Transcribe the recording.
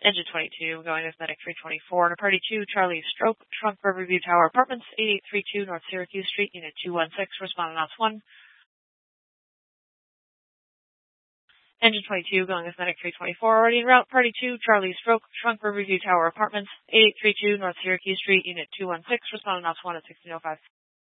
Engine 22, going as Medic 324, to Party 2, Charlie Stroke, Trunk Riverview Tower Apartments, 8832 North Syracuse Street, Unit 216, respond announce 1. Engine 22, going as Medic 324, already en route, Party 2, Charlie Stroke, Trunk Riverview Tower Apartments, 8832 North Syracuse Street, Unit 216, respond announce 1 at 1605.